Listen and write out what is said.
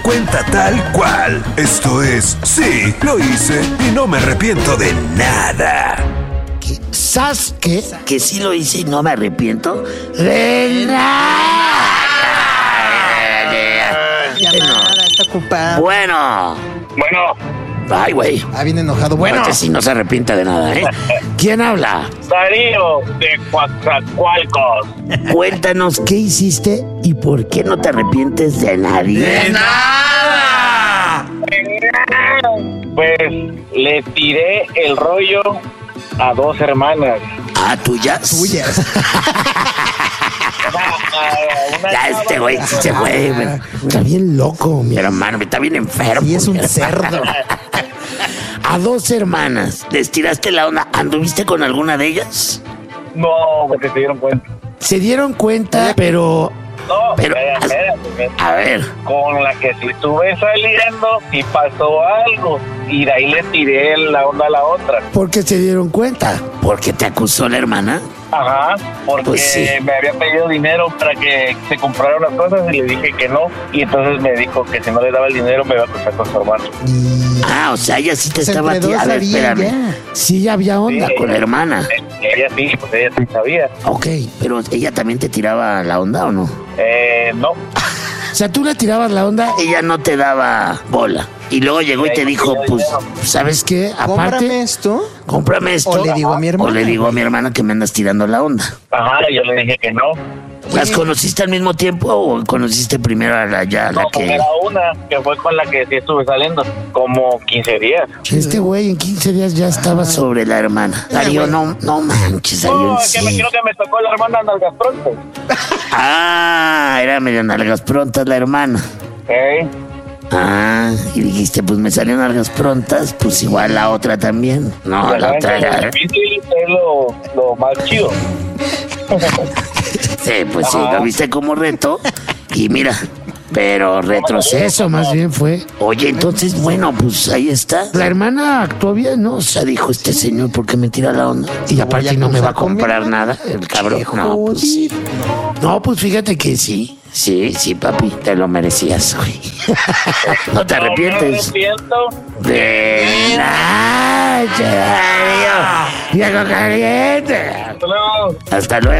Cuenta tal cual. Esto es Sí, lo hice y no me arrepiento de nada. ¿Sabes qué? Que sí lo hice y no me arrepiento de nada. Llamada, está ocupada. Bueno. Ay, güey. Viene enojado. Bueno. Este sí no se arrepiente de nada, ¿eh? ¿Quién habla? Darío de Coatzacoalcos. Cuéntanos qué hiciste y por qué no te arrepientes de nadie. ¡De nada! Pues le tiré el rollo a 2 hermanas. ¿Ah, tuyas? Tuyas. Ya este güey, está bien loco, mi hermano, está bien enfermo. Y es un cerdo. A 2 hermanas, ¿les tiraste la onda? ¿Anduviste con alguna de ellas? No, porque se dieron cuenta. Se dieron cuenta, pero... No, Pero, espérate. a ver, Con la que sí estuve saliendo y pasó algo. Y de ahí le tiré la onda a la otra. ¿por qué se dieron cuenta? ¿Porque te acusó la hermana? Ajá, porque Pues sí. me había pedido dinero para que se comprara unas cosas y le dije que no. Y entonces me dijo que si no le daba el dinero me iba a acusar con su hermano. Ah, o sea, ella sí te Pues estaba... entre dos A ver, sabían espérame. ya. Sí, ya había onda Sí. con la hermana. Ella sí sabía. Ok, pero ¿ella también te tiraba la onda o no? No. O sea, tú le tirabas la onda, ella no te daba bola. Y luego llegó y te dijo, pues, ¿sabes qué? Cómprame Aparte, esto. cómprame esto. O le digo a mi hermana. O le digo a mi hermana que me andas tirando la onda. Ajá, yo le dije que no. ¿Las conociste al mismo tiempo o conociste primero a la No, porque que... era una que fue con la que sí estuve saliendo como 15 días. Este güey en 15 días ya estaba sobre la hermana. Darío, no manches, Darío. No, en es que me serio. creo que me tocó la hermana nalgas pronto. Ah, era medio nalgas prontas la hermana. Ah, y dijiste, pues me salieron nalgas prontas, pues igual la otra también. No, la otra Lo era... difícil es lo más chido. Sí, pues sí, lo viste como reto. Y mira, pero retroceso más bien fue. Oye, entonces, bueno, pues ahí está. La hermana actuó bien, ¿no? O sea, dijo este señor, ¿por qué me tira la onda? Y aparte no me va a comprar nada, el cabrón. No, pues sí. No, pues fíjate que sí. Sí, papi, te lo merecías, güey. No te arrepientes. No me arrepiento. De nada, Darío. Viejo caliente. Hasta luego. Hasta luego.